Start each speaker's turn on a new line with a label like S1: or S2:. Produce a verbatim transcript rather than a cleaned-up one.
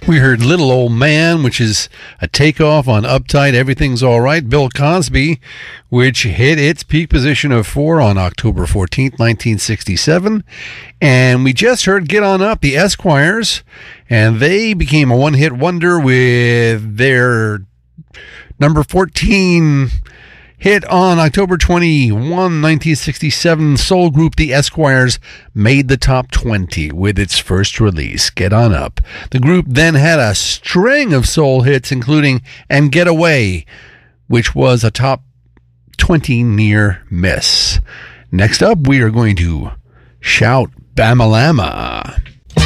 S1: We heard Little Old Man, which is a takeoff on Uptight, Everything's All Right. Bill Cosby, which hit its peak position of four on October fourteenth, nineteen sixty-seven. And we just heard Get On Up, the Esquires, and they became a one-hit wonder with their number fourteen hit on October twenty-first, nineteen sixty-seven. Soul group The Esquires made the top twenty with its first release, Get On Up. The group then had a string of soul hits, including And Get Away, which was a top twenty near miss. Next up, we are going to shout Bamalama.